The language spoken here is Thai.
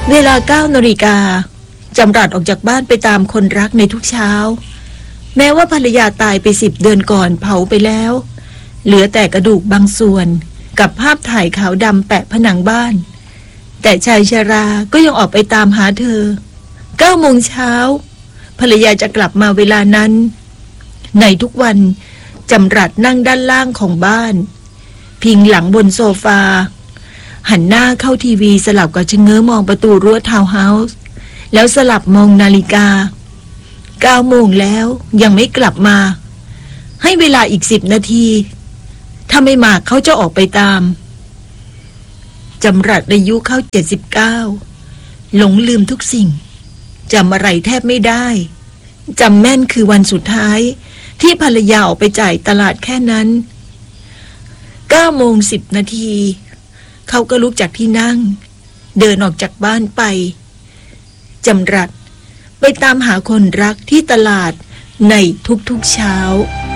เวลา9 นาฬิกาจำรัดออกจากบ้านไปตามคนรักในทุกเช้าแม้ว่าภรรยาตายไป10 เดือนก่อนเผาไปแล้วเหลือแต่กระดูกบางส่วนกับภาพถ่ายขาวดำแปะผนังบ้านแต่ชายชราก็ยังออกไปตามหาเธอ9 โมงเช้าภรรยาจะกลับมาเวลานั้นในทุกวันจำรัดนั่งด้านล่างของบ้านพิงหลังบนโซฟาหันหน้าเข้าทีวีสลับกับชะเง้อมองประตูรั้วทาวน์เฮาส์แล้วสลับมองนาฬิกา9 โมงแล้วยังไม่กลับมาให้เวลาอีก10 นาทีถ้าไม่มาเขาจะออกไปตามจำรัดอายุเข้า79หลงลืมทุกสิ่งจำอะไรแทบไม่ได้จำแม่นคือวันสุดท้ายที่ภรรยาออกไปจ่ายตลาดแค่นั้น9 โมง 10 นาทีเขาก็ลุกจากที่นั่งเดินออกจากบ้านไปจำรัดไปตามหาคนรักที่ตลาดในทุกๆเช้า